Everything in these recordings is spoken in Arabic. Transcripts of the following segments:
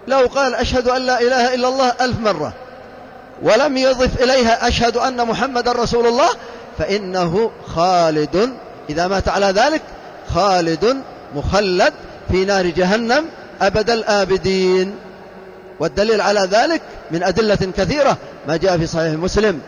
لو قال أشهد أن لا إله إلا الله 1000 مرة ولم يضف إليها أشهد أن محمد رسول الله فإنه خالد، إذا مات على ذلك خالد مخلد في نار جهنم أبد الآبدين. والدليل على ذلك من أدلة كثيرة ما جاء في صحيح مسلم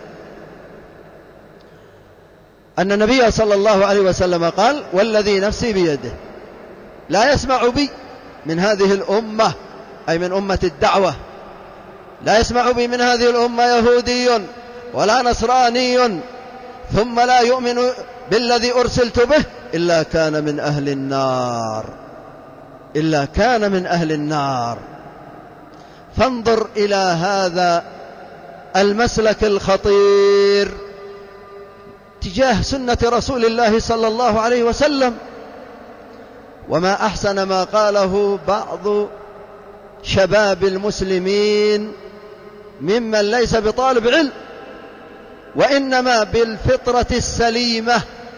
أن النبي صلى الله عليه وسلم قال: والذي نفسي بيده لا يسمع بي من هذه الأمة، أي من أمة الدعوة، لا يسمع بي من هذه الأمة يهودي ولا نصراني ثم لا يؤمن بالذي أرسلت به إلا كان من أهل النار، إلا كان من أهل النار. فانظر إلى هذا المسلك الخطير تجاه سنة رسول الله صلى الله عليه وسلم. وما أحسن ما قاله بعض شباب المسلمين ممن ليس بطالب علم وإنما بالفطرة السليمة.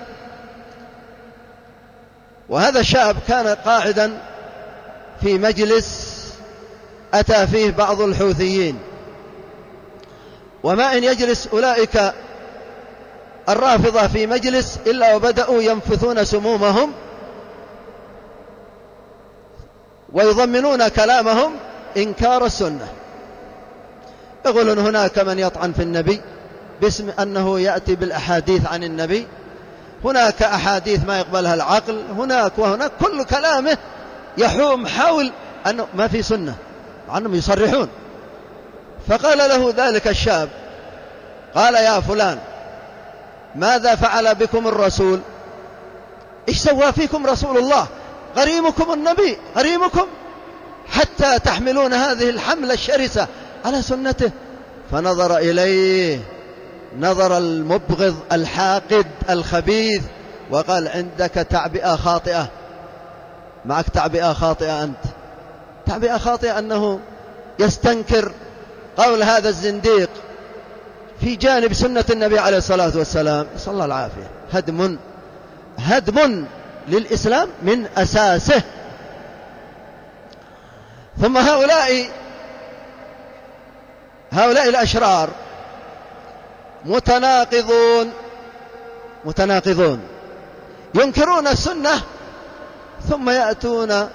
وهذا الشاب كان قاعدا في مجلس أتى فيه بعض الحوثيين، وما إن يجلس أولئك الرافضة في مجلس إلا وبدأوا ينفثون سمومهم ويضمنون كلامهم إنكار السنة. يقولون هناك من يطعن في النبي باسم أنه يأتي بالأحاديث عن النبي، هناك أحاديث ما يقبلها العقل، هناك وهناك، كل كلامه يحوم حول أنه ما في سنة، عنهم يصرحون. فقال له ذلك الشاب، قال: يا فلان، ماذا فعل بكم الرسول؟ إيش سوى فيكم رسول الله؟ غريمكم النبي، غريمكم، حتى تحملون هذه الحملة الشرسة على سنته. فنظر إليه نظر المبغض الحاقد الخبيث وقال: عندك تعبئة خاطئة، معك تعبئة خاطئة أنت. تعبئة خاطئة أنه يستنكر قول هذا الزنديق في جانب سنة النبي عليه الصلاة والسلام، صلى الله العافية. هدم للإسلام من أساسه. ثم هؤلاء الأشرار متناقضون ينكرون السنة ثم يأتون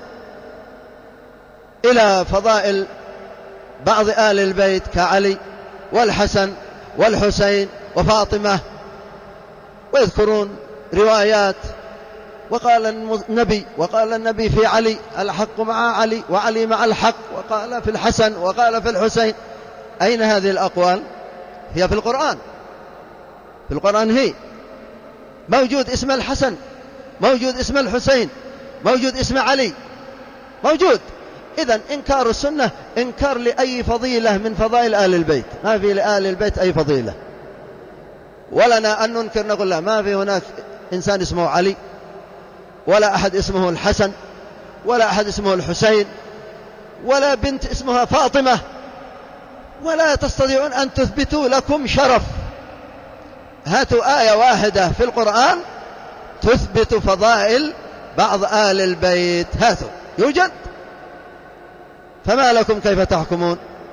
إلى فضائل بعض آل البيت كعلي والحسن والحسين وفاطمة، ويذكرون روايات وقال النبي في علي: الحق مع علي وعلي مع الحق، وقال في الحسن وقال في الحسين. أين هذه الأقوال؟ هي في القرآن. في القرآن هي موجود اسم الحسن، موجود اسم الحسين، موجود اسم علي، موجود. إذن إنكار السنة إنكار لأي فضيلة من فضائل آل البيت، ما في لآل البيت أي فضيلة. ولنا أن ننكر نقول لا، ما في هناك إنسان اسمه علي، ولا أحد اسمه الحسن، ولا أحد اسمه الحسين، ولا بنت اسمها فاطمة، ولا تستطيعون أن تثبتوا لكم شرف. هاتوا آية واحدة في القرآن تثبت فضائل بعض آل البيت، هاتوا، يوجد. فما لكم كيف تحكمون؟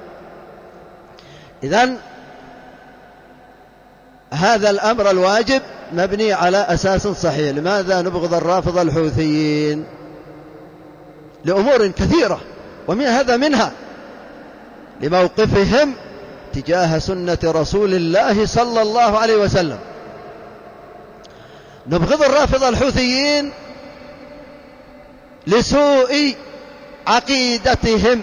إذن هذا الأمر الواجب مبني على أساس صحيح. لماذا نبغض الرافضة الحوثيين؟ لأمور كثيرة، ومن هذا منها لموقفهم تجاه سنة رسول الله صلى الله عليه وسلم. نبغض الرافضة الحوثيين لسوء عقيدتهم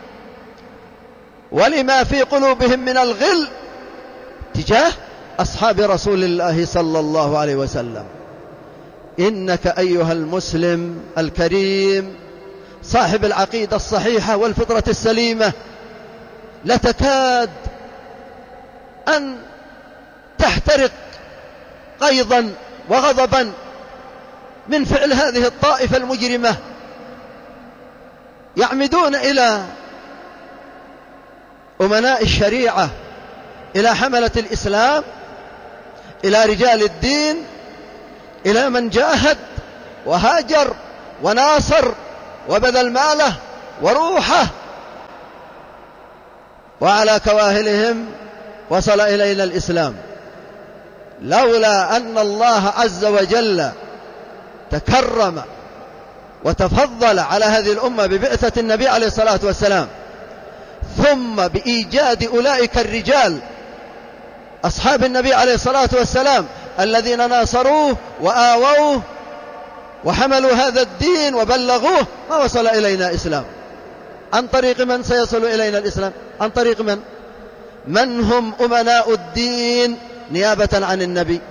ولما في قلوبهم من الغل تجاه أصحاب رسول الله صلى الله عليه وسلم. إنك أيها المسلم الكريم صاحب العقيدة الصحيحة والفطرة السليمة لتكاد أن تحترق قيظا وغضبا من فعل هذه الطائفة المجرمة، يعمدون إلى أمناء الشريعة، إلى حملة الإسلام، إلى رجال الدين، إلى من جاهد وهاجر وناصر وبذل ماله وروحه وعلى كواهلهم وصل إلينا الإسلام. لولا أن الله عز وجل تكرم وتفضل على هذه الأمة ببعثة النبي عليه الصلاة والسلام، ثم بإيجاد أولئك الرجال أصحاب النبي عليه الصلاة والسلام الذين ناصروه وآووه وحملوا هذا الدين وبلغوه، ما وصل إلينا إسلام. عن طريق من سيصل إلينا الإسلام؟ عن طريق من هم أمناء الدين نيابة عن النبي؟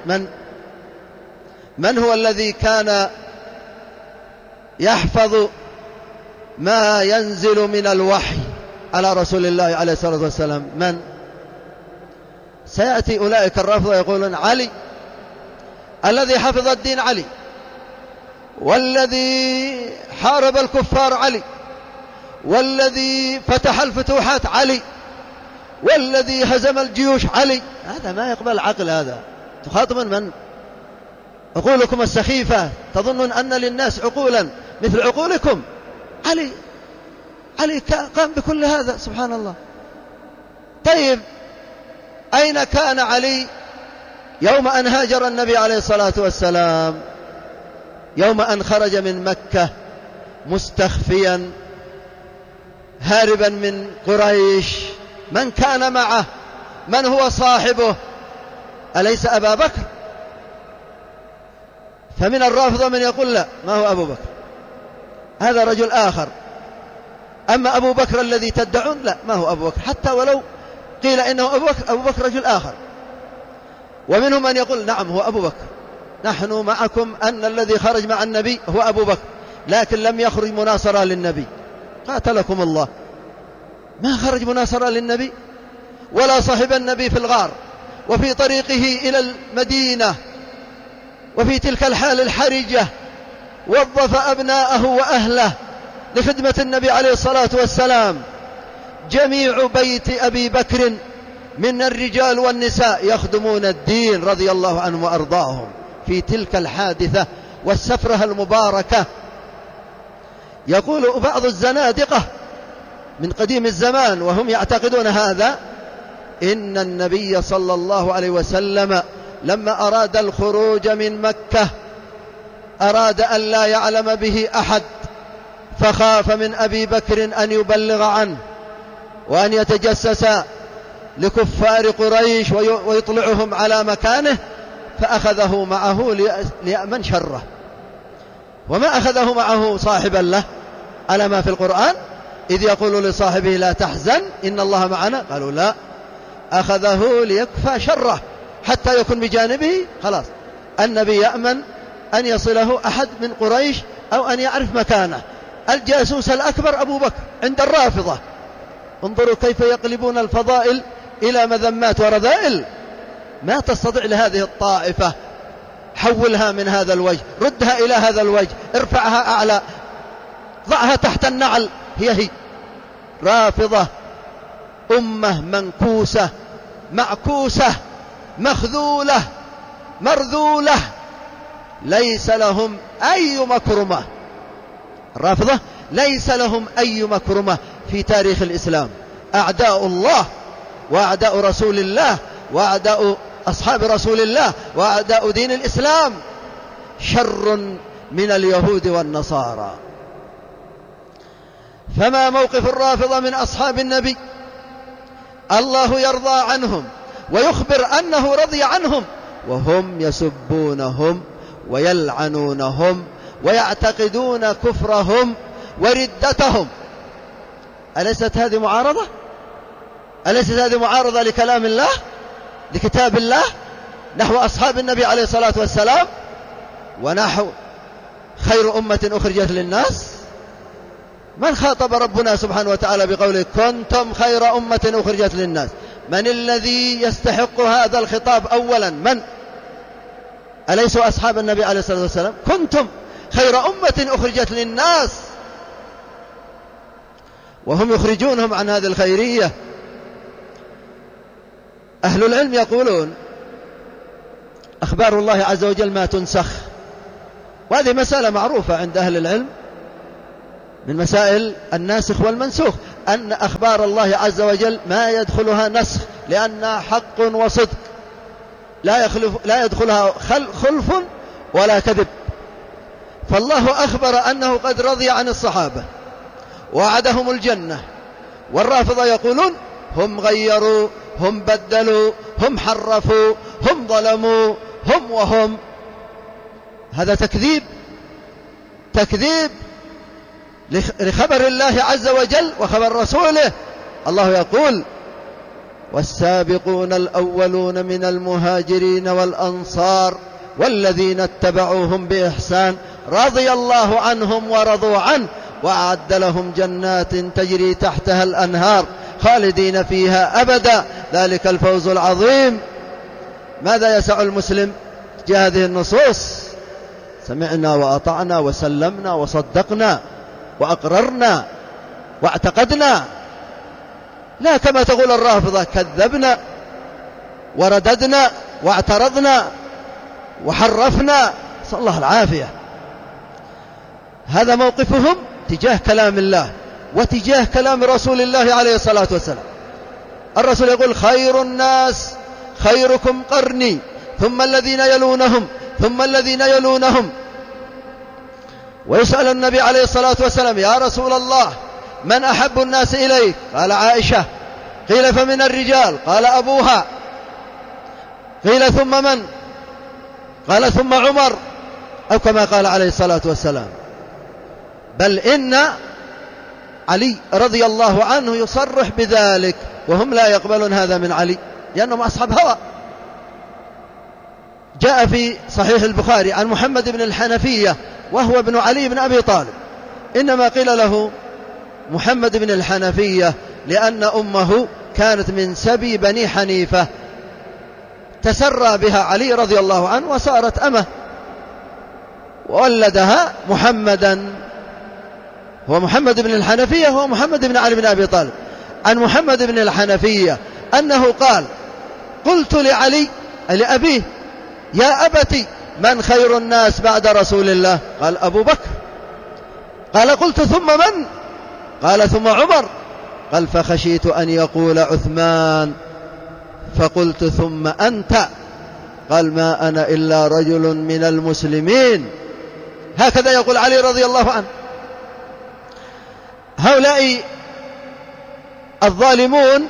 من هو الذي كان يحفظ ما ينزل من الوحي على رسول الله عليه الصلاة والسلام؟ من؟ سيأتي أولئك الرافضة يقولون علي، الذي حفظ الدين علي، والذي حارب الكفار علي، والذي فتح الفتوحات علي، والذي هزم الجيوش علي. هذا ما يقبل العقل. هذا تخاطبون من؟ عقولكم السخيفة، تظنون أن للناس عقولا مثل عقولكم؟ علي قام بكل هذا، سبحان الله. طيب أين كان علي يوم أن هاجر النبي عليه الصلاة والسلام؟ يوم أن خرج من مكة مستخفيا هاربا من قريش، من كان معه؟ من هو صاحبه؟ أليس أبا بكر؟ فمن الرافضة من يقول لا، ما هو أبو بكر، هذا رجل آخر. أما أبو بكر الذي تدعون، لا، ما هو أبو بكر، حتى ولو قيل إنه أبو بكر رجل آخر. ومنهم من يقول نعم هو أبو بكر، نحن معكم أن الذي خرج مع النبي هو أبو بكر، لكن لم يخرج مناصرا للنبي. قاتلكم الله، ما خرج مناصرا للنبي ولا صاحب النبي في الغار وفي طريقه إلى المدينة وفي تلك الحال الحرجة، وظف أبناءه وأهله لخدمة النبي عليه الصلاة والسلام. جميع بيت أبي بكر من الرجال والنساء يخدمون الدين رضي الله عنهم وأرضاهم في تلك الحادثة والسفرة المباركة. يقول بعض الزنادقة من قديم الزمان وهم يعتقدون هذا، إن النبي صلى الله عليه وسلم لما أراد الخروج من مكة أراد أن لا يعلم به أحد، فخاف من أبي بكر أن يبلغ عنه وأن يتجسس لكفار قريش ويطلعهم على مكانه، فأخذه معه ليأمن شره. وما أخذه معه صاحبا له على ما في القرآن إذ يقول لصاحبه لا تحزن إن الله معنا، قالوا لا، أخذه ليكفى شره حتى يكون بجانبه، خلاص النبي يأمن أن يصله أحد من قريش أو أن يعرف مكانه. الجاسوس الأكبر أبو بكر عند الرافضة. انظروا كيف يقلبون الفضائل إلى مذمات ورذائل. ما تستطيع لهذه الطائفة، حولها من هذا الوجه، ردها إلى هذا الوجه، ارفعها أعلى، ضعها تحت النعل. هي رافضة، أمة منكوسة معكوسة مخذولة مرذولة، ليس لهم أي مكرمة. الرافضة ليس لهم أي مكرمة في تاريخ الإسلام. أعداء الله وأعداء رسول الله وأعداء أصحاب رسول الله وأعداء دين الإسلام شر من اليهود والنصارى. فما موقف الرافضة من أصحاب النبي؟ الله يرضى عنهم ويخبر أنه رضي عنهم وهم يسبونهم ويلعنونهم ويعتقدون كفرهم وردتهم. أليست هذه معارضة؟ أليست هذه معارضة لكلام الله، لكتاب الله، نحو أصحاب النبي عليه الصلاة والسلام ونحو خير أمة أخرجت للناس؟ من خاطب ربنا سبحانه وتعالى بقوله كنتم خير أمة أخرجت للناس؟ من الذي يستحق هذا الخطاب أولا؟ من؟ أليسوا أصحاب النبي عليه الصلاة والسلام؟ كنتم خير أمة أخرجت للناس، وهم يخرجونهم عن هذه الخيرية. أهل العلم يقولون أخبار الله عز وجل ما تنسخ، وهذه مسألة معروفة عند أهل العلم من مسائل الناسخ والمنسوخ. أن أخبار الله عز وجل ما يدخلها نسخ، لأنها حق وصدق، لا يدخلها خلف ولا كذب. فالله أخبر أنه قد رضي عن الصحابة، وعدهم الجنة. والرافضة يقولون هم غيروا، هم بدلوا، هم حرفوا، هم ظلموا، هم وهم. هذا تكذيب لخبر الله عز وجل وخبر رسوله. الله يقول: والسابقون الأولون من المهاجرين والأنصار والذين اتبعوهم بإحسان رضي الله عنهم ورضوا عنه وأعد لهم جنات تجري تحتها الأنهار خالدين فيها أبدا ذلك الفوز العظيم. ماذا يسع المسلم تجاه هذه النصوص؟ سمعنا وأطعنا وسلمنا وصدقنا وأقررنا واعتقدنا، لا كما تقول الرافضة: كذبنا ورددنا واعترضنا وحرفنا. نسأل الله العافية. هذا موقفهم تجاه كلام الله وتجاه كلام رسول الله عليه الصلاة والسلام. الرسول يقول: خير الناس خيركم قرني ثم الذين يلونهم ثم الذين يلونهم. ويسأل النبي عليه الصلاة والسلام: يا رسول الله من أحب الناس إليك؟ قال: عائشة. قيل: فمن الرجال؟ قال: أبوها. قيل: ثم من؟ قال: ثم عمر، أو كما قال عليه الصلاة والسلام. بل إن علي رضي الله عنه يصرح بذلك، وهم لا يقبلون هذا من علي لأنهم أصحاب هوى. جاء في صحيح البخاري عن محمد بن الحنفية وهو ابن علي بن أبي طالب، إنما قيل له محمد بن الحنفية لأن أمه كانت من سبي بني حنيفة، تسرى بها علي رضي الله عنه وصارت أمه، وولدها محمدا. هو محمد بن الحنفية هو محمد بن علي بن أبي طالب. عن محمد بن الحنفية أنه قال: قلت لعلي لأبيه: يا أبتي من خير الناس بعد رسول الله؟ قال: أبو بكر. قال: قلت: ثم من؟ قال: ثم عمر. قال: فخشيت أن يقول عثمان فقلت: ثم أنت. قال: ما أنا إلا رجل من المسلمين. هكذا يقول علي رضي الله عنه. هؤلاء الظالمون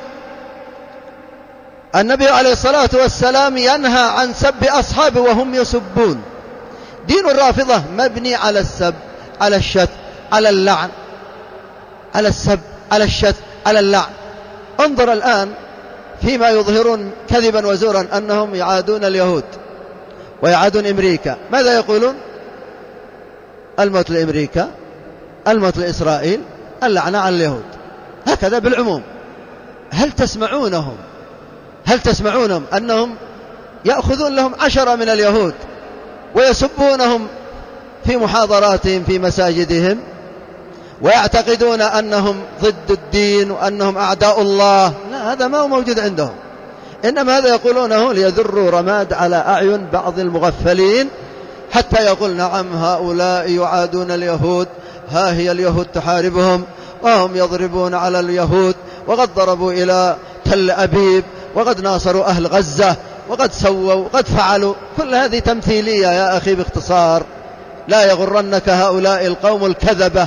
النبي عليه الصلاة والسلام ينهى عن سب أصحابه وهم يسبون. دين الرافضة مبني على السب، على الشتم، على اللعن، على السب، على الشتم، على اللعن. انظر الآن فيما يظهرون كذبا وزورا أنهم يعادون اليهود ويعادون أمريكا. ماذا يقولون؟ الموت لأمريكا، الموت لإسرائيل، اللعنة على اليهود، هكذا بالعموم. هل تسمعونهم أنهم يأخذون لهم 10 من اليهود ويسبونهم في محاضراتهم في مساجدهم ويعتقدون أنهم ضد الدين وأنهم أعداء الله؟ لا، هذا ما هو موجود عندهم. إنما هذا يقولونه ليذروا رماد على أعين بعض المغفلين حتى يقول: نعم هؤلاء يعادون اليهود، ها هي اليهود تحاربهم وهم يضربون على اليهود، وقد ضربوا إلى تل أبيب، وقد ناصروا أهل غزة، وقد سووا، وقد فعلوا. كل هذه تمثيلية يا أخي باختصار، لا يغرنك هؤلاء القوم الكذبة.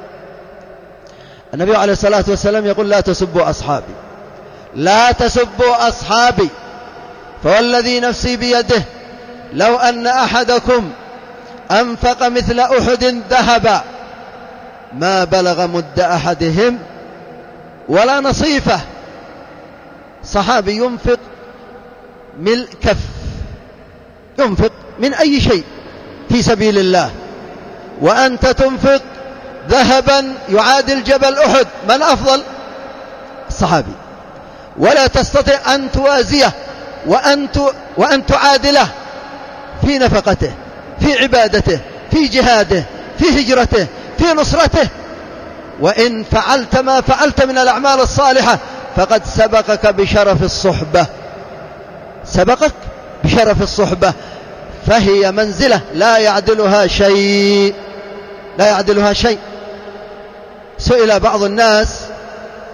النبي عليه الصلاة والسلام يقول: لا تسبوا أصحابي، لا تسبوا أصحابي، فوالذي نفسي بيده لو أن أحدكم أنفق مثل أحد ذهبا ما بلغ مد أحدهم ولا نصيفه. صحابي ينفق ملء كف، ينفق من أي شيء في سبيل الله، وأنت تنفق ذهبا يعادل جبل أحد، من أفضل؟ الصحابي. ولا تستطيع أن توازيه وأن تعادله في نفقته، في عبادته، في جهاده، في هجرته، في نصرته. وإن فعلت ما فعلت من الأعمال الصالحة فقد سبقك بشرف الصحبة، سبقك بشرف الصحبة، فهي منزلة لا يعدلها شيء، لا يعدلها شيء. سئل بعض الناس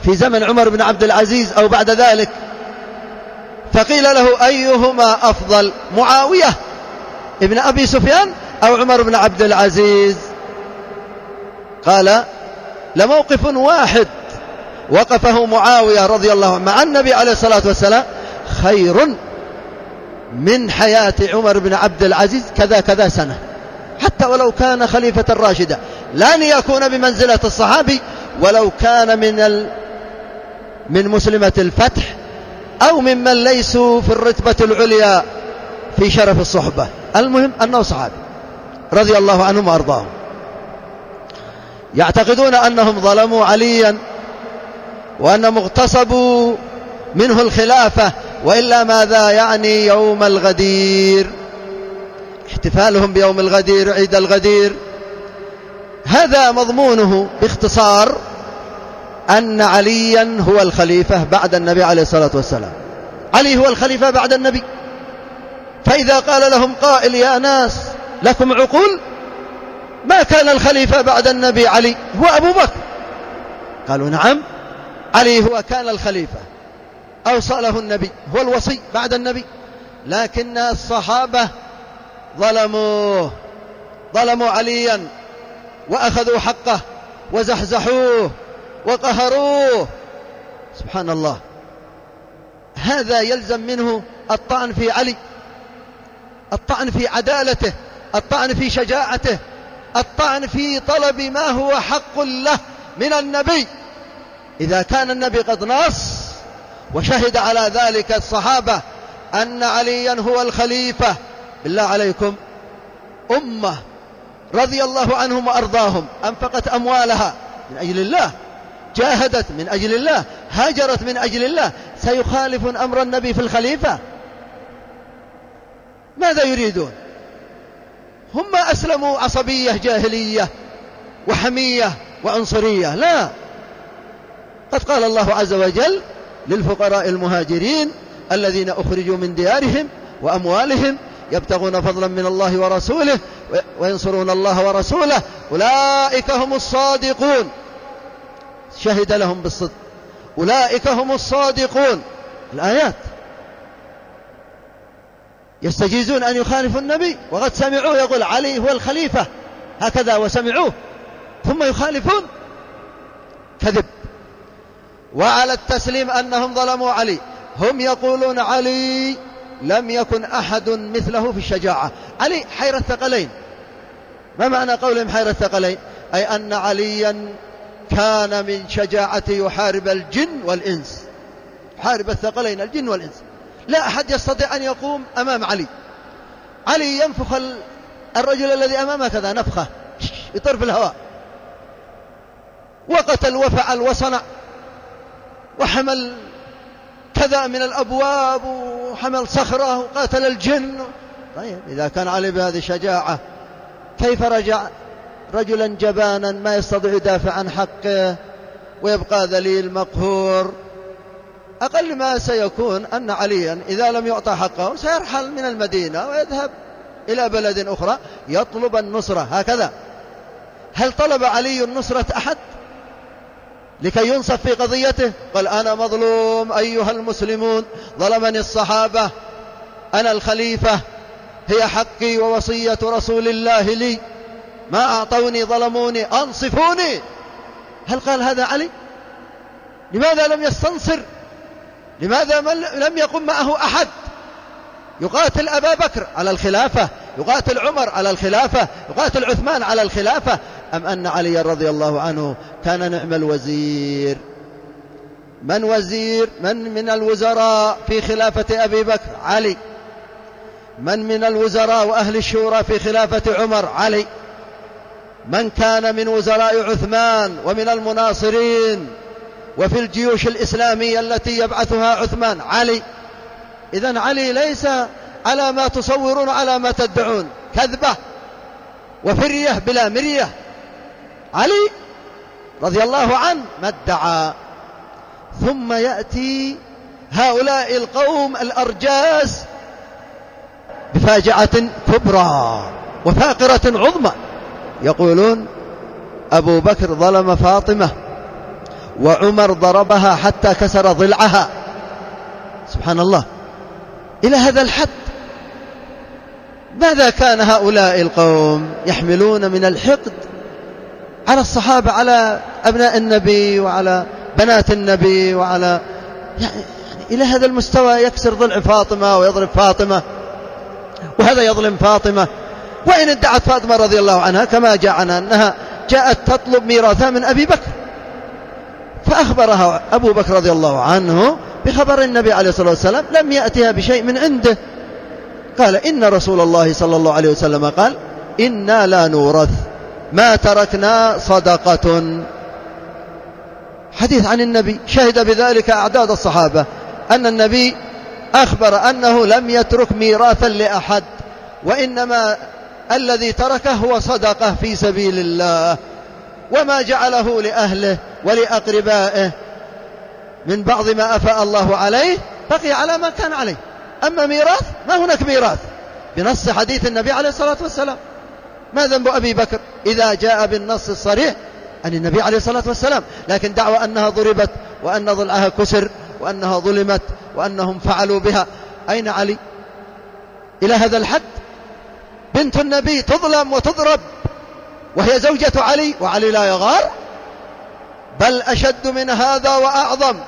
في زمن عمر بن عبد العزيز أو بعد ذلك، فقيل له أيهما أفضل، معاوية ابن أبي سفيان أو عمر بن عبد العزيز؟ قال لموقف واحد وقفه معاوية رضي الله عنه مع النبي عليه الصلاة والسلام خير من حياة عمر بن عبد العزيز كذا كذا سنة، حتى ولو كان خليفة الراشدة، لن يكون بمنزلة الصحابي ولو كان من مسلمة الفتح أو ممن ليسوا في الرتبة العليا في شرف الصحبة، المهم أنه صحابي رضي الله عنهم وأرضاهم. يعتقدون أنهم ظلموا عليا وأنهم اغتصبوا منه الخلافة، وإلا ماذا يعني يوم الغدير، احتفالهم بيوم الغدير، عيد الغدير، هذا مضمونه باختصار أن عليا هو الخليفة بعد النبي عليه الصلاة والسلام. علي هو الخليفة بعد النبي، فإذا قال لهم قائل يا ناس لكم عقول، ما كان الخليفة بعد النبي علي، هو أبو بكر. قالوا نعم، علي هو كان الخليفة، أوصله النبي، هو الوصي بعد النبي، لكن الصحابة ظلموا عليا وأخذوا حقه وزحزحوه وقهروه. سبحان الله، هذا يلزم منه الطعن في علي، الطعن في عدالته، الطعن في شجاعته، الطعن في طلب ما هو حق له من النبي. إذا كان النبي قد نص وشهد على ذلك الصحابة أن عليا هو الخليفة، بالله عليكم أمة رضي الله عنهم وأرضاهم أنفقت أموالها من أجل الله، جاهدت من أجل الله، هاجرت من أجل الله، سيخالفون أمر النبي في الخليفة؟ ماذا يريدون؟ هم ما أسلموا عصبية جاهلية وحمية وعنصرية، لا، قد قال الله عز وجل للفقراء المهاجرين الذين أخرجوا من ديارهم وأموالهم يبتغون فضلا من الله ورسوله وينصرون الله ورسوله أولئك هم الصادقون، شهد لهم بالصدق، أولئك هم الصادقون. الآيات يستجيزون أن يخالفوا النبي وقد سمعوه يقول علي هو الخليفة هكذا وسمعوه ثم يخالفون، كذب. وعلى التسليم أنهم ظلموا علي، هم يقولون علي لم يكن أحد مثله في الشجاعة، علي حير الثقلين. ما معنى قولهم حير الثقلين؟ أي أن عليا كان من شجاعته يحارب الجن والإنس، يحارب الثقلين الجن والإنس، لا أحد يستطيع أن يقوم أمام علي. علي ينفخ الرجل الذي أمامه كذا نفخة، يطير في الهواء، وقتل وفعل وصنع وحمل كذا من الأبواب وحمل صخرة وقاتل الجن. طيب إذا كان علي بهذه الشجاعة كيف رجع رجلا جبانا ما يستطيع يدافع عن حقه ويبقى ذليل مقهور؟ أقل ما سيكون أن عليا إذا لم يعطى حقه سيرحل من المدينة ويذهب إلى بلد أخرى يطلب النصرة، هكذا. هل طلب علي النصرة أحد لكي ينصف في قضيته؟ قال أنا مظلوم أيها المسلمون، ظلمني الصحابة، أنا الخليفة، هي حقي ووصية رسول الله لي، ما أعطوني ظلموني أنصفوني. هل قال هذا علي؟ لماذا لم يستنصر؟ لماذا لم يقم معه أحد يقاتل أبا بكر على الخلافة، يقاتل عمر على الخلافة، يقاتل عثمان على الخلافة؟ أم أن علي رضي الله عنه كان نعم الوزير؟ من وزير؟ من الوزراء في خلافة أبي بكر؟ علي. من الوزراء وأهل الشورى في خلافة عمر؟ علي. من كان من وزراء عثمان ومن المناصرين وفي الجيوش الإسلامية التي يبعثها عثمان؟ علي. إذن علي ليس على ما تصورون على ما تدعون، كذبة وفرية بلا مرية. علي رضي الله عنه ما ادعى. ثم يأتي هؤلاء القوم الأرجاس بفاجعة كبرى وفاقرة عظمى، يقولون أبو بكر ظلم فاطمة وعمر ضربها حتى كسر ضلعها. سبحان الله، إلى هذا الحد. ماذا كان هؤلاء القوم يحملون من الحقد على الصحابة، على أبناء النبي وعلى بنات النبي، وعلى يعني إلى هذا المستوى يكسر ضلع فاطمة ويضرب فاطمة، وهذا يظلم فاطمة. وإن ادعت فاطمة رضي الله عنها كما جاء عنها أنها جاءت تطلب ميراثها من أبي بكر، فأخبرها أبو بكر رضي الله عنه بخبر النبي عليه الصلاة والسلام، لم يأتها بشيء من عنده. قال إن رسول الله صلى الله عليه وسلم قال إنا لا نورث ما تركنا صدقة. حديث عن النبي شهد بذلك أعداد الصحابة، أن النبي أخبر أنه لم يترك ميراثا لأحد، وإنما الذي تركه هو صدقة في سبيل الله، وما جعله لأهله ولأقربائه من بعض ما أفاء الله عليه بقي على ما كان عليه. أما ميراث ما هناك ميراث بنص حديث النبي عليه الصلاة والسلام. ما ذنب أبي بكر إذا جاء بالنص الصريح عن النبي عليه الصلاة والسلام؟ لكن دعوى أنها ضربت وأن ضلعها كسر وأنها ظلمت وأنهم فعلوا بها. أين علي؟ إلى هذا الحد بنت النبي تظلم وتضرب وهي زوجة علي، وعلي لا يغار؟ بل أشد من هذا وأعظم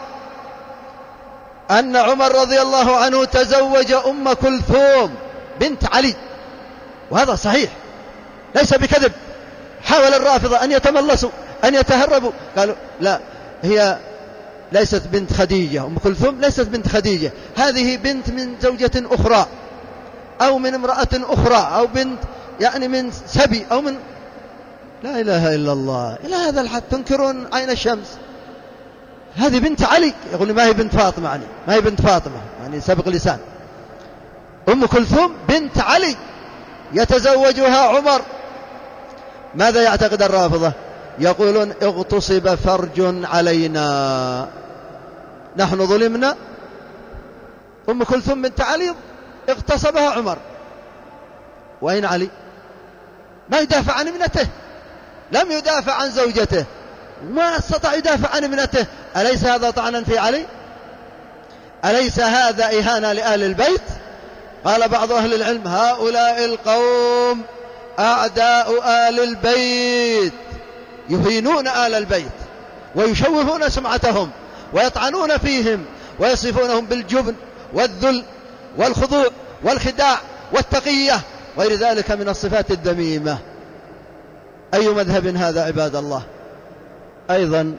أن عمر رضي الله عنه تزوج أم كلثوم بنت علي، وهذا صحيح ليس بكذب. حاول الرافضة أن يتملصوا أن يتهربوا، قالوا لا، هي ليست بنت خديجة، أم كلثوم ليست بنت خديجة، هذه بنت من زوجة أخرى أو من امرأة أخرى أو بنت يعني من سبي أو من، لا إله إلا الله. إلى هذا الحد تنكرون عين الشمس. هذه بنت علي، يقول ما هي بنت فاطمة، يعني ما هي بنت فاطمة، يعني سبق لسان. أم كلثوم بنت علي يتزوجها عمر. ماذا يعتقد الرافضة؟ يقولون اغتصب فرج علينا، نحن ظلمنا، أم كلثوم بنت علي اغتصبها عمر. وأين علي؟ ما يدافع عن ابنته، لم يدافع عن زوجته، ما استطاع يدافع عن ابنته. أليس هذا طعنا في علي؟ أليس هذا إهانة لآل البيت؟ قال بعض أهل العلم هؤلاء القوم أعداء آل البيت، يهينون آل البيت ويشوهون سمعتهم ويطعنون فيهم ويصفونهم بالجبن والذل والخضوع والخداع والتقية غير ذلك من الصفات الذميمة. أي مذهب هذا عباد الله؟ أيضا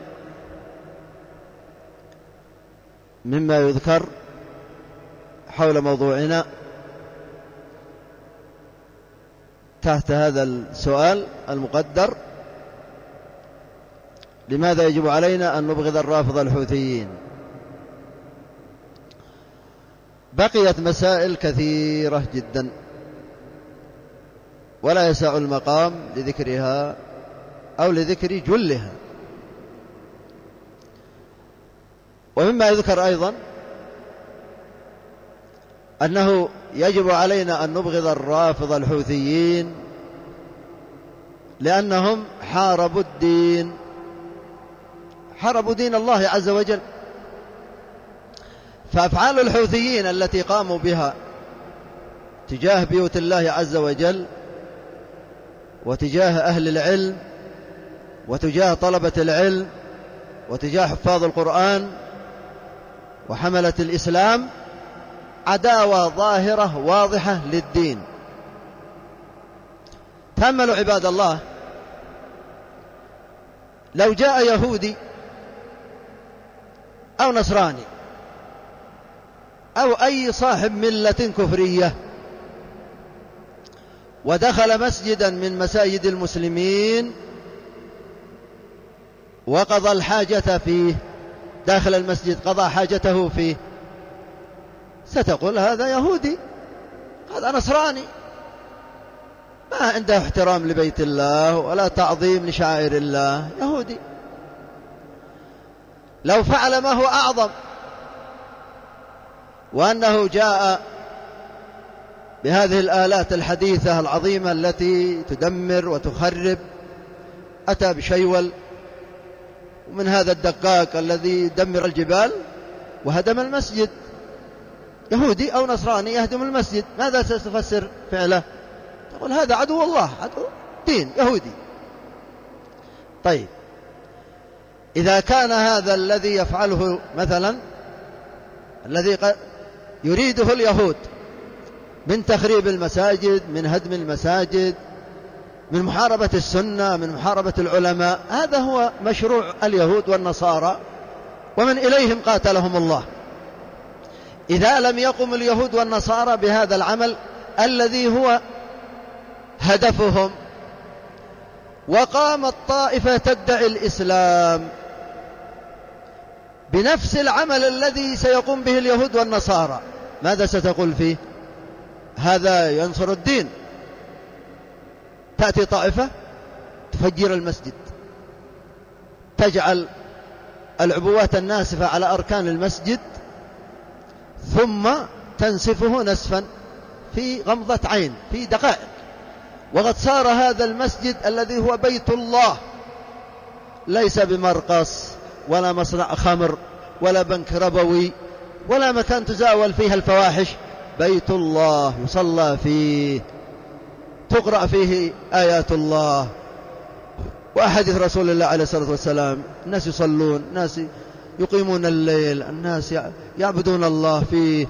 مما يذكر حول موضوعنا تحت هذا السؤال المقدر: لماذا يجب علينا أن نبغض الرافضة الحوثيين؟ بقيت مسائل كثيرة جدا ولا يسع المقام لذكرها أو لذكر جلها. ومما يذكر أيضا أنه يجب علينا أن نبغض الرافضة الحوثيين لأنهم حاربوا الدين، حاربوا دين الله عز وجل. فأفعال الحوثيين التي قاموا بها تجاه بيوت الله عز وجل وتجاه أهل العلم وتجاه طلبة العلم وتجاه حفاظ القرآن وحملة الإسلام عداوة ظاهرة واضحة للدين. تأملوا عباد الله، لو جاء يهودي أو نصراني أو أي صاحب ملة كفرية ودخل مسجدا من مساجد المسلمين وقضى الحاجة فيه داخل المسجد، قضى حاجته فيه، ستقول هذا يهودي، هذا نصراني، ما عنده احترام لبيت الله ولا تعظيم لشعائر الله، يهودي. لو فعل ما هو أعظم وأنه جاء بهذه الآلات الحديثة العظيمة التي تدمر وتخرب، أتى بشيول ومن هذا الدقاق الذي دمر الجبال وهدم المسجد، يهودي أو نصراني يهدم المسجد، ماذا ستفسر فعله؟ تقول هذا عدو الله، عدو دين يهودي. طيب إذا كان هذا الذي يفعله مثلا الذي يريده اليهود من تخريب المساجد، من هدم المساجد، من محاربة السنة، من محاربة العلماء، هذا هو مشروع اليهود والنصارى ومن إليهم قاتلهم الله. إذا لم يقم اليهود والنصارى بهذا العمل الذي هو هدفهم، وقامت طائفة تدعي الإسلام بنفس العمل الذي سيقوم به اليهود والنصارى، ماذا ستقول فيه؟ هذا ينصر الدين. تأتي طائفة تفجر المسجد، تجعل العبوات الناسفة على أركان المسجد ثم تنسفه نسفا في غمضة عين في دقائق، وقد صار هذا المسجد الذي هو بيت الله ليس بمرقص ولا مصنع خمر ولا بنك ربوي ولا مكان تزاول فيها الفواحش، بيت الله يصلى فيه، تقرأ فيه آيات الله وأحاديث رسول الله عليه الصلاة والسلام، الناس يصلون، الناس يقيمون الليل، الناس يعبدون الله فيه،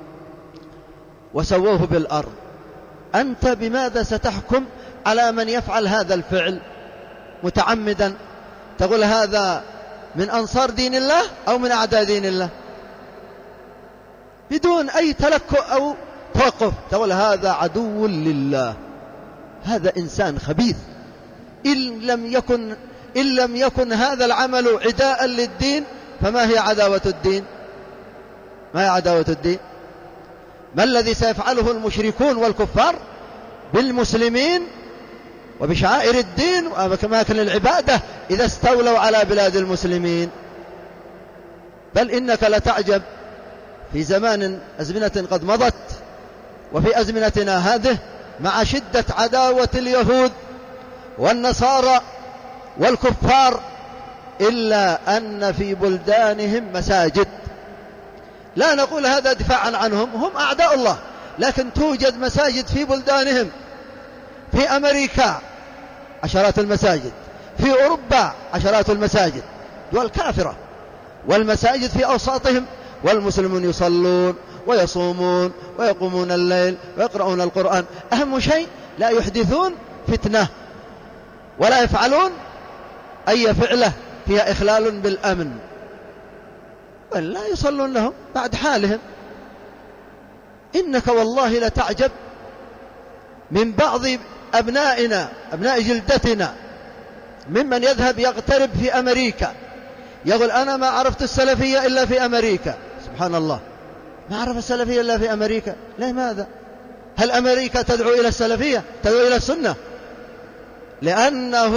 وسووه بالأرض. أنت بماذا ستحكم على من يفعل هذا الفعل متعمدا؟ تقول هذا من أنصار دين الله أو من أعداء دين الله؟ بدون أي تلكؤ أو توقف تقول هذا عدو لله، هذا إنسان خبيث. إن لم يكن هذا العمل عداء للدين فما هي عداوة الدين؟ ما هي عداوة الدين؟ ما الذي سيفعله المشركون والكفار بالمسلمين وبشعائر الدين وأماكن العبادة إذا استولوا على بلاد المسلمين؟ بل إنك لتعجب في أزمنة قد مضت وفي أزمنتنا هذه مع شدة عداوة اليهود والنصارى والكفار، إلا أن في بلدانهم مساجد. لا نقول هذا دفاعا عنهم، هم أعداء الله، لكن توجد مساجد في بلدانهم. في أمريكا عشرات المساجد، في أوروبا عشرات المساجد، دول كافرة، والمساجد في أوساطهم، والمسلمون يصلون ويصومون ويقومون الليل ويقرؤون القرآن. أهم شيء لا يحدثون فتنة ولا يفعلون أي فعلة فيها إخلال بالأمن، ولا يصلون لهم بعد حالهم. إنك والله لتعجب من بعض أبنائنا، أبناء جلدتنا، ممن يذهب يغترب في أمريكا يقول أنا ما عرفت السلفية إلا في أمريكا. سبحان الله، ما عرف السلفية إلا في أمريكا. لماذا؟ هل أمريكا تدعو إلى السلفية؟ تدعو إلى السنة، لأنه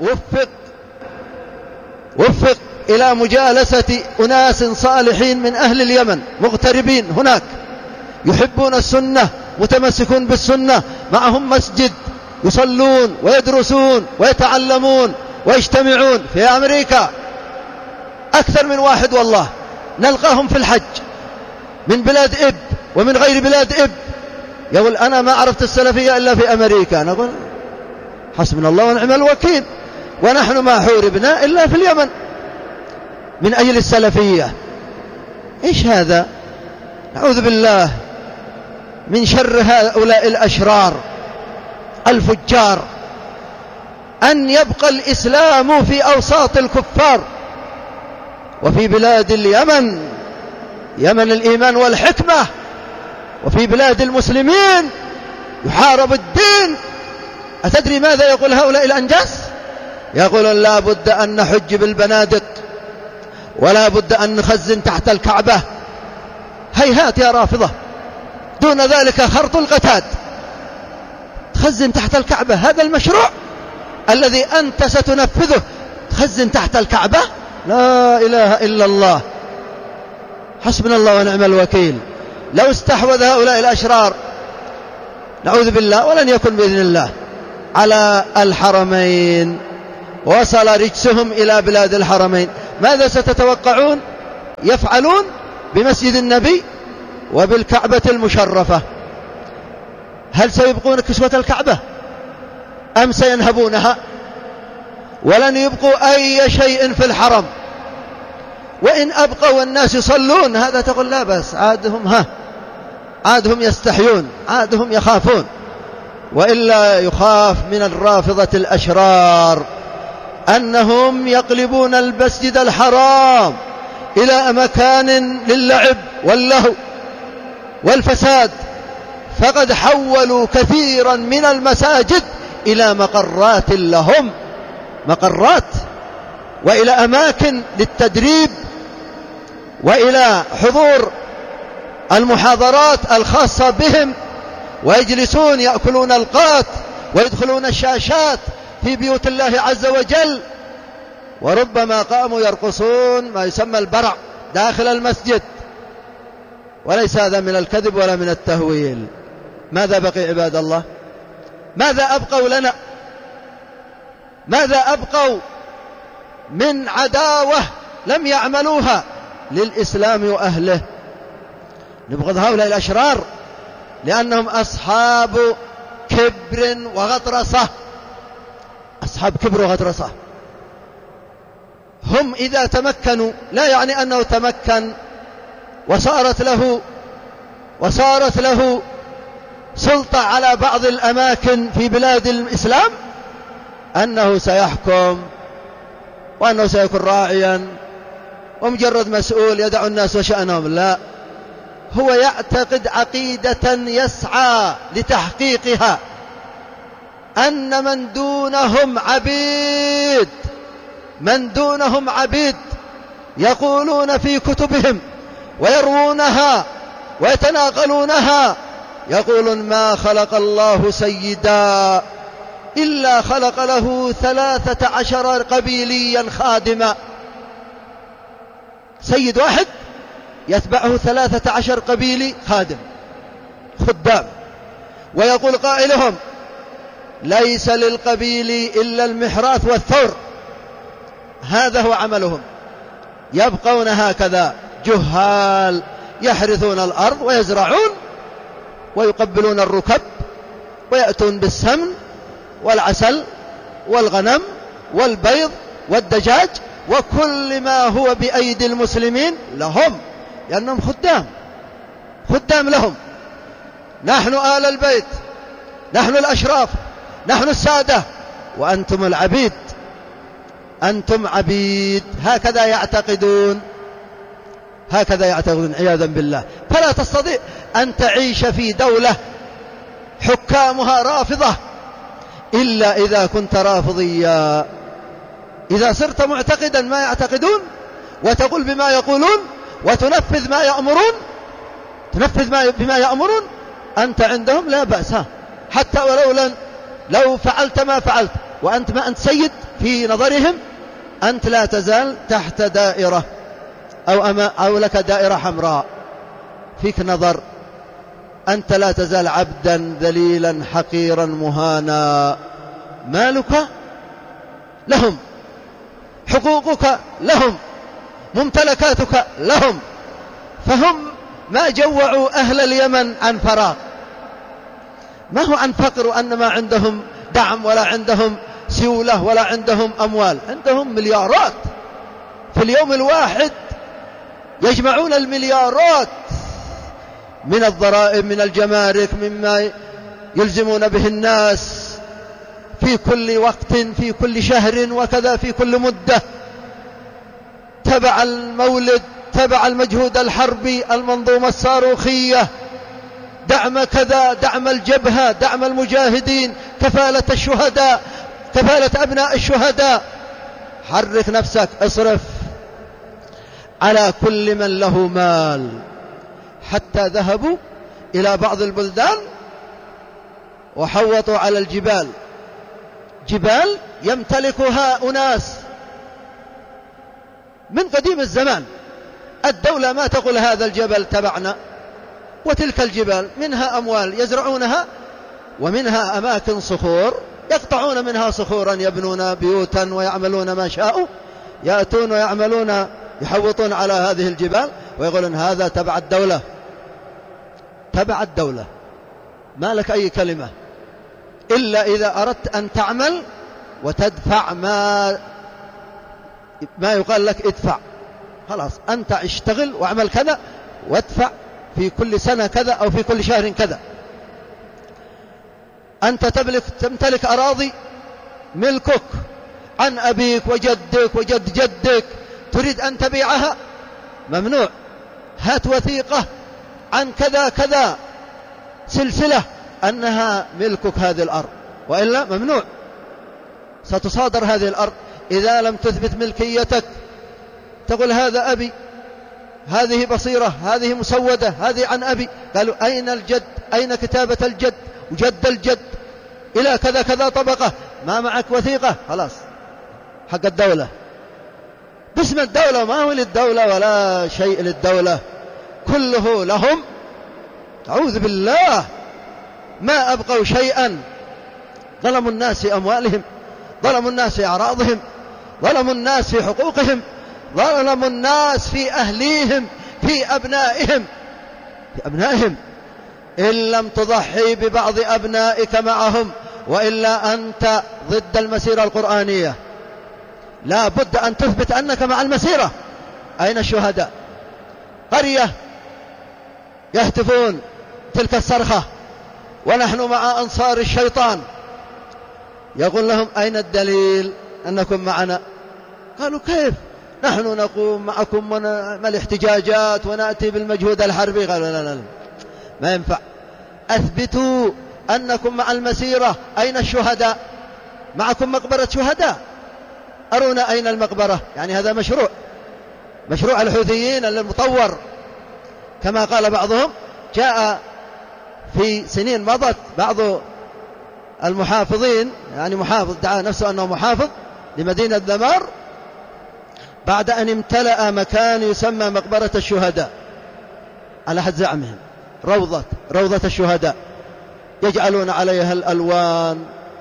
وفق إلى مجالسة أناس صالحين من أهل اليمن مغتربين هناك يحبون السنة، متمسكون بالسنة، معهم مسجد، يصلون ويدرسون ويتعلمون ويجتمعون. في أمريكا أكثر من واحد والله نلقاهم في الحج من بلاد إب ومن غير بلاد إب، يقول أنا ما عرفت السلفية إلا في أمريكا. نقول حسبنا الله ونعم الوكيل، ونحن ما حوربنا إلا في اليمن من أجل السلفية. إيش هذا؟ نعوذ بالله من شر هؤلاء الأشرار الفجار، أن يبقى الإسلام في أوساط الكفار وفي بلاد اليمن، يمن الإيمان والحكمة، وفي بلاد المسلمين يحارب الدين. أتدري ماذا يقول هؤلاء الأنجاس؟ يقولون لا بد أن نحج بالبنادق، ولا بد أن نخزن تحت الكعبة. هيهات يا رافضة، دون ذلك خرط القتاد. تخزن تحت الكعبة، هذا المشروع الذي أنت ستنفذه، تخزن تحت الكعبة؟ لا إله إلا الله، حسبنا الله ونعم الوكيل. لو استحوذ هؤلاء الأشرار نعوذ بالله، ولن يكن بإذن الله، على الحرمين ووصل رجسهم إلى بلاد الحرمين. ماذا ستتوقعون يفعلون بمسجد النبي وبالكعبة المشرفة؟ هل سيبقون كسوة الكعبة أم سينهبونها؟ ولن يبقوا أي شيء في الحرم. وإن أبقوا الناس يصلون هذا تقول لا بس، عادهم يستحيون، عادهم يخافون. وإلا يخاف من الرافضة الأشرار أنهم يقلبون المسجد الحرام إلى مكان للعب واللهو والفساد، فقد حولوا كثيرا من المساجد إلى مقرات لهم، مقرات وإلى أماكن للتدريب وإلى حضور المحاضرات الخاصة بهم، ويجلسون يأكلون القات ويدخلون الشاشات في بيوت الله عز وجل، وربما قاموا يرقصون ما يسمى البرع داخل المسجد. وليس هذا من الكذب ولا من التهويل. ماذا بقي عباد الله؟ ماذا أبقوا لنا؟ ماذا أبقوا من عداوة لم يعملوها للإسلام وأهله؟ نبغض هؤلاء الأشرار لأنهم أصحاب كبر وغطرسة، أصحاب كبر وغطرسة. هم إذا تمكنوا لا يعني أنه تمكن وصارت له سلطة على بعض الأماكن في بلاد الإسلام أنه سيحكم وأنه سيكون راعيا ومجرد مسؤول يدع الناس وشأنهم. لا، هو يعتقد عقيدة يسعى لتحقيقها، أن من دونهم عبيد يقولون في كتبهم ويروونها ويتناقلونها، يقولون ما خلق الله سيدا إلا خلق له 13 قبيليا خادما. سيد واحد يتبعه 13 قبيلي خدام. ويقول قائلهم ليس للقبيل إلا المحراث والثور. هذا هو عملهم. يبقون هكذا جهال يحرثون الأرض ويزرعون ويقبلون الركب ويأتون بالسمن والعسل والغنم والبيض والدجاج وكل ما هو بأيدي المسلمين لهم، لأنهم خدام لهم. نحن آل البيت، نحن الأشراف، نحن السادة، وأنتم العبيد، أنتم عبيد. هكذا يعتقدون عياذا بالله. فلا تستطيع أن تعيش في دولة حكامها رافضة إلا إذا كنت رافضيا. إذا صرت معتقدا ما يعتقدون وتقول بما يقولون وتنفذ بما يأمرون أنت عندهم لا بأس، حتى لو فعلت ما فعلت وأنت ما أنت سيد في نظرهم، أنت لا تزال تحت دائرة أو لك دائرة حمراء فيك نظر. أنت لا تزال عبدا ذليلا حقيرا مهانا. مالك لهم، حقوقك لهم، ممتلكاتك لهم. فهم ما جوعوا أهل اليمن عن فراغ، ما هو عن فقر وأن ما عندهم دعم ولا عندهم سيولة ولا عندهم أموال. عندهم مليارات في اليوم الواحد، يجمعون المليارات من الضرائب، من الجمارك، مما يلزمون به الناس في كل وقت، في كل شهر، وكذا في كل مدة، تبع المولد، تبع المجهود الحربي، المنظومة الصاروخية، دعم كذا، دعم الجبهة، دعم المجاهدين، كفالة الشهداء، كفالة أبناء الشهداء. حرك نفسك، اصرف على كل من له مال. حتى ذهبوا إلى بعض البلدان وحوطوا على الجبال، جبال يمتلكها أناس من قديم الزمان. الدولة ما تقول هذا الجبل تبعنا، وتلك الجبال منها أموال يزرعونها، ومنها أماكن صخور يقطعون منها صخورا يبنون بيوتا ويعملون ما شاءوا، يأتون ويعملون يحوطون على هذه الجبال ويقولون هذا تبع الدولة. تبع الدولة، ما لك أي كلمة إلا إذا أردت أن تعمل وتدفع ما يقال لك ادفع. خلاص أنت اشتغل واعمل كذا وادفع في كل سنة كذا أو في كل شهر كذا. أنت تمتلك أراضي ملكك عن أبيك وجدك وجد جدك، تريد أن تبيعها ممنوع. هات وثيقة عن كذا كذا سلسلة أنها ملكك هذه الأرض، وإلا ممنوع، ستصادر هذه الأرض. إذا لم تثبت ملكيتك تقول هذا أبي، هذه بصيرة، هذه مسودة، هذه عن أبي. قالوا أين الجد؟ أين كتابة الجد وجد الجد إلى كذا كذا طبقة؟ ما معك وثيقة؟ خلاص حق الدولة، باسم الدولة، ما هو للدولة ولا شيء للدولة، كله لهم. أعوذ بالله، ما أبقوا شيئا. ظلموا الناس في أموالهم، ظلموا الناس في أعراضهم، ظلموا الناس في حقوقهم، ظلموا الناس في أهليهم، في أبنائهم. إن لم تضحي ببعض أبنائك معهم وإلا أنت ضد المسيرة القرآنية. لا بد أن تثبت أنك مع المسيرة. أين الشهداء؟ قرية يهتفون تلك الصرخة ونحن مع أنصار الشيطان، يقول لهم أين الدليل أنكم معنا؟ قالوا كيف نحن نقوم معكم ونعمل الاحتجاجات ونأتي بالمجهود الحربي؟ قالوا لا ما ينفع، أثبتوا أنكم مع المسيرة. أين الشهداء؟ معكم مقبرة شهداء، أرونا أين المقبرة. يعني هذا مشروع الحوثيين المطور، كما قال بعضهم. جاء في سنين مضت بعض المحافظين، يعني محافظ دعا نفسه أنه محافظ لمدينة ذمار، بعد أن امتلأ مكان يسمى مقبرة الشهداء على حد زعمهم، روضة الشهداء، يجعلون عليها الألوان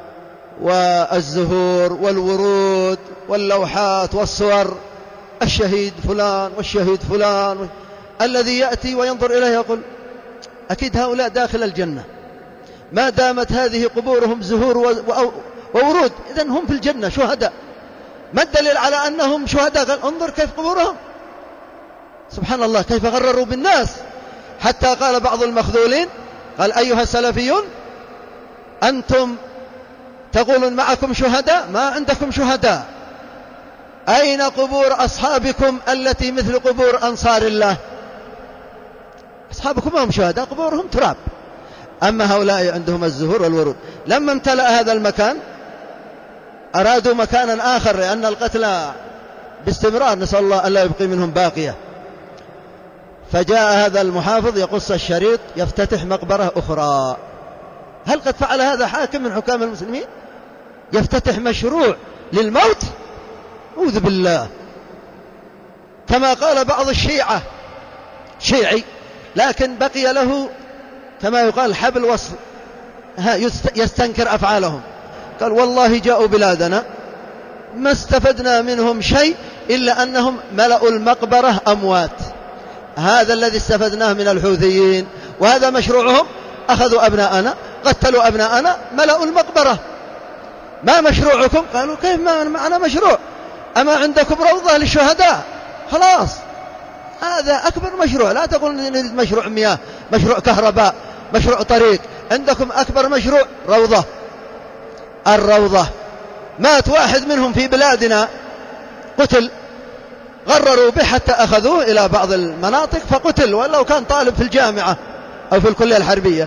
والزهور والورود واللوحات والصور، الشهيد فلان والشهيد فلان. الذي يأتي وينظر إليه يقول أكيد هؤلاء داخل الجنة، ما دامت هذه قبورهم زهور وورود، إذن هم في الجنة شهداء. ما الدليل على أنهم شهداء؟ قال انظر كيف قبورهم. سبحان الله، كيف غرروا بالناس. حتى قال بعض المخذولين، قال أيها السلفيون أنتم تقولون معكم شهداء، ما عندكم شهداء. أين قبور أصحابكم التي مثل قبور أنصار الله؟ أصحابكم هم شهداء، قبورهم تراب، أما هؤلاء عندهم الزهور والورود. لما امتلأ هذا المكان أرادوا مكانا آخر، لأن القتلى باستمرار نسأل الله ألا يبقي منهم باقية. فجاء هذا المحافظ يقص الشريط يفتتح مقبرة أخرى. هل قد فعل هذا حاكم من حكام المسلمين؟ يفتتح مشروع للموت؟ أعوذ بالله. كما قال بعض الشيعة، شيعي لكن بقي له كما يقال حبل وصل، يستنكر أفعالهم، قال والله جاءوا بلادنا ما استفدنا منهم شيء إلا أنهم ملأوا المقبرة أموات. هذا الذي استفدناه من الحوثيين، وهذا مشروعهم. أخذوا أبناءنا، قتلوا أبناءنا، ملأوا المقبرة. ما مشروعكم؟ قالوا كيف ما معنا مشروع؟ أما عندكم روضة للشهداء؟ خلاص هذا أكبر مشروع. لا تقول نريد مشروع مياه، مشروع كهرباء، مشروع طريق. عندكم أكبر مشروع روضة. الروضة مات واحد منهم في بلادنا قتل، غرروا به حتى أخذوه إلى بعض المناطق فقتل، ولو كان طالب في الجامعة أو في الكلية الحربية.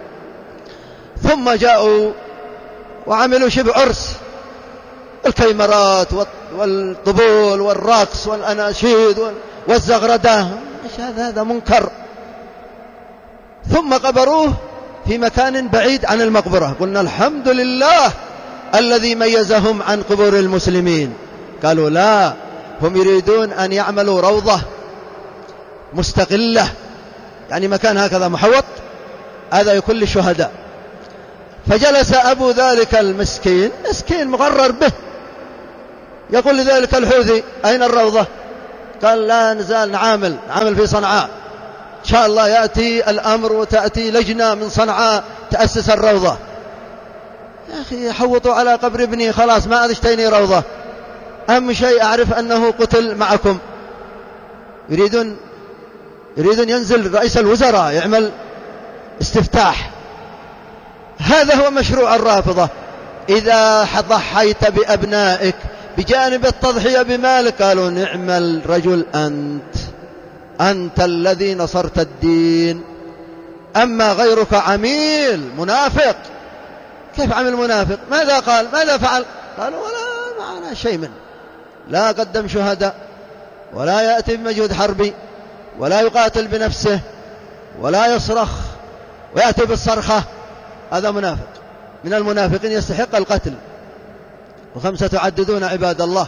ثم جاءوا وعملوا شبه عرس، الكيمرات والطبول والرقص والأناشيد والزغردة. هذا منكر. ثم قبروه في مكان بعيد عن المقبرة. قلنا الحمد لله الذي ميزهم عن قبور المسلمين. قالوا لا، هم يريدون أن يعملوا روضة مستقلة، يعني مكان هكذا محوط، هذا يكون للشهداء. فجلس أبو ذلك المسكين، مسكين مغرر به، يقول لذلك الحوثي: أين الروضة؟ قال: لا نزال نعامل في صنعاء، إن شاء الله يأتي الأمر وتأتي لجنة من صنعاء تأسس الروضة. يا أخي حوطوا على قبر ابني، خلاص ما أدشتيني روضة، أهم شيء أعرف أنه قتل معكم. يريدون ينزل رئيس الوزراء يعمل استفتاح. هذا هو مشروع الرافضة. إذا ضحيت بأبنائك بجانب التضحية بمالك، قالوا: نعم الرجل أنت الذي نصرت الدين. أما غيرك عميل منافق. كيف عمل منافق؟ ماذا قال؟ ماذا فعل؟ قالوا: ولا معنا شيء منه، لا قدم شهداء، ولا يأتي بمجهود حربي، ولا يقاتل بنفسه، ولا يصرخ ويأتي بالصرخة. هذا منافق من المنافقين يستحق القتل. وكم ستعددون عباد الله،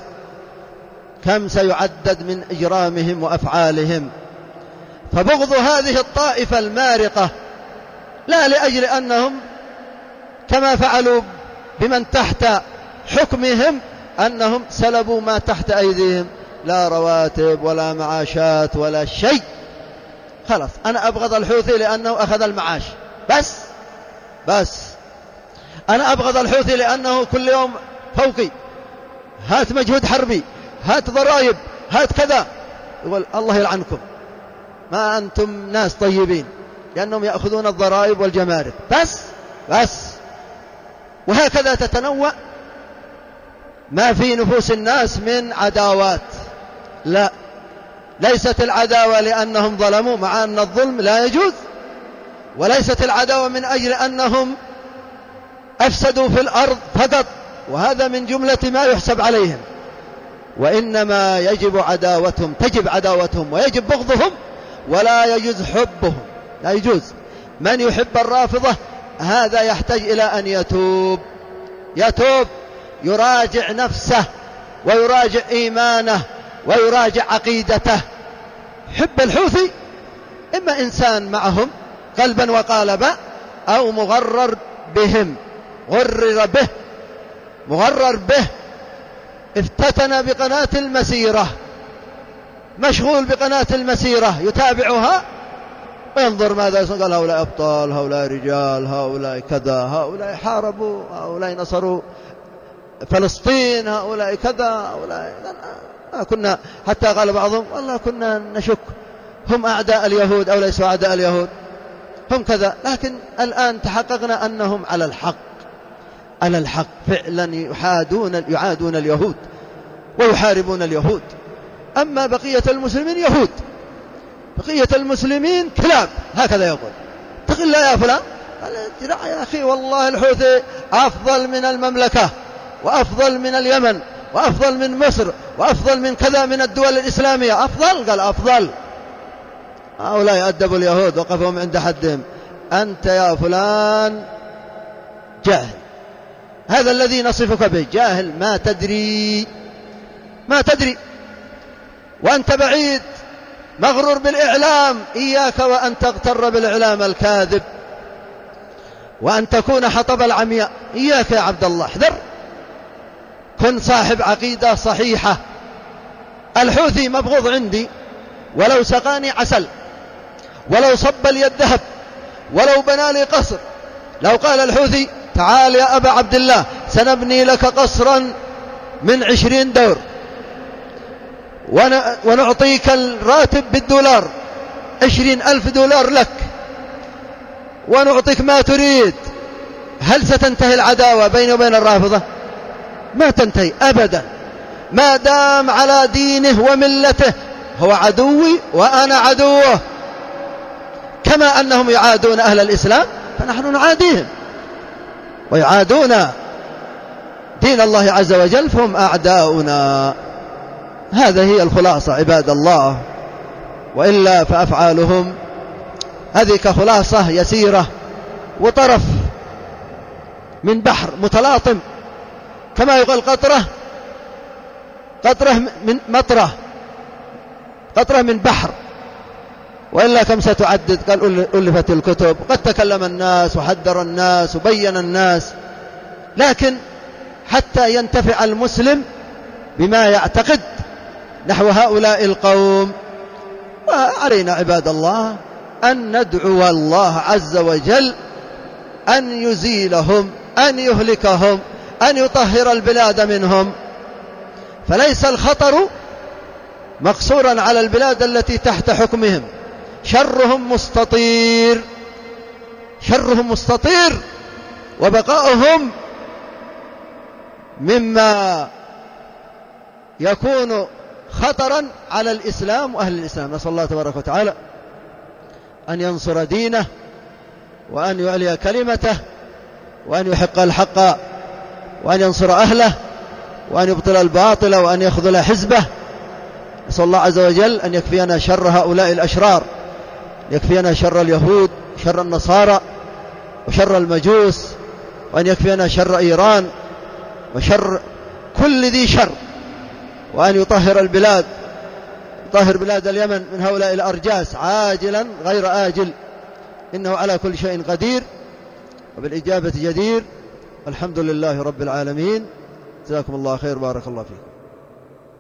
كم سيعدد من إجرامهم وأفعالهم. فبغض هذه الطائفة المارقة لا لأجل أنهم كما فعلوا بمن تحت حكمهم أنهم سلبوا ما تحت أيديهم، لا رواتب ولا معاشات ولا شيء. خلاص أنا أبغض الحوثي لأنه أخذ المعاش بس أنا أبغض الحوثي لأنه كل يوم فوقي، هات مجهود حربي، هات ضرائب، هات كذا. يقول: الله يلعنكم، ما أنتم ناس طيبين، لأنهم يأخذون الضرائب والجمارك بس. وهكذا تتنوع ما في نفوس الناس من عداوات. لا، ليست العداوة لأنهم ظلموا، مع أن الظلم لا يجوز، وليست العداوة من أجل أنهم أفسدوا في الأرض فقط، وهذا من جملة ما يحسب عليهم، وإنما تجب عداوتهم ويجب بغضهم، ولا يجوز حبهم، لا يجوز. من يحب الرافضة هذا يحتاج إلى أن يتوب، يراجع نفسه ويراجع إيمانه ويراجع عقيدته. حب الحوثي إما إنسان معهم قلبا وقالبا، أو مغرر بهم، مغرر به، افتتن بقناة المسيرة، مشغول بقناة المسيرة، يتابعها وينظر ماذا يصنع. قال: هؤلاء أبطال، هؤلاء رجال، هؤلاء كذا، هؤلاء حاربوا، هؤلاء نصروا فلسطين، هؤلاء كذا، هؤلاء كنا، حتى قال بعضهم: والله كنا نشك هم أعداء اليهود أو ليسوا أعداء اليهود، هم كذا. لكن الآن تحققنا أنهم على الحق فعلا، يعادون اليهود ويحاربون اليهود. أما بقية المسلمين يهود، بقية المسلمين كلاب، هكذا يقول. اتق الله يا فلان. قال: يا أخي والله الحوثي أفضل من المملكة، وأفضل من اليمن، وأفضل من مصر، وأفضل من كذا من الدول الإسلامية. أفضل؟ قال: أفضل. هؤلاء يؤدبوا اليهود وقفهم عند حدهم. أنت يا فلان جاهل، هذا الذي نصفك به، جاهل، ما تدري، وأنت بعيد مغرور بالإعلام. إياك وأن تغتر بالإعلام الكاذب، وأن تكون حطب العمياء. إياك يا عبد الله، احذر، كن صاحب عقيدة صحيحة. الحوثي مبغوض عندي ولو سقاني عسل، ولو صب لي الذهب، ولو بنى لي قصر. لو قال الحوثي: تعال يا أبا عبد الله سنبني لك قصرا من 20 دور، ونعطيك الراتب بالدولار، 20,000 دولار لك، ونعطيك ما تريد، هل ستنتهي العداوة بيني وبين الرافضة؟ ما تنتهي أبدا، ما دام على دينه وملته. هو عدوي وأنا عدوه، كما أنهم يعادون أهل الإسلام فنحن نعاديهم، ويعادون دين الله عز وجل، فهم أعداؤنا. هذا هي الخلاصة عباد الله، وإلا فأفعالهم هذه كخلاصة يسيرة وطرف من بحر متلاطم، كما يقول قطرة من مطرة، قطرة من بحر وإلا كم ستعدد؟ قال ألفت الكتب، قد تكلم الناس وحذر الناس وبين الناس، لكن حتى ينتفع المسلم بما يعتقد نحو هؤلاء القوم. وعلينا عباد الله أن ندعو الله عز وجل أن يزيلهم، أن يهلكهم، أن يطهر البلاد منهم. فليس الخطر مقصورا على البلاد التي تحت حكمهم، شرهم مستطير، شرهم مستطير، وبقاؤهم مما يكون خطرا على الإسلام وأهل الإسلام. نسأل الله تبارك وتعالى أن ينصر دينه، وأن يعلي كلمته، وأن يحق الحق، وأن ينصر أهله، وأن يبطل الباطل، وأن يخذل حزبه. نسأل الله عز وجل أن يكفينا شر هؤلاء الأشرار، يكفينا شر اليهود، شر النصارى، وشر المجوس، وأن يكفينا شر إيران وشر كل ذي شر، وأن يطهر البلاد، يطهر بلاد اليمن من هؤلاء الأرجاس عاجلا غير آجل، إنه على كل شيء قدير وبالإجابة جدير. الحمد لله رب العالمين. جزاكم الله خير، بارك الله فيكم.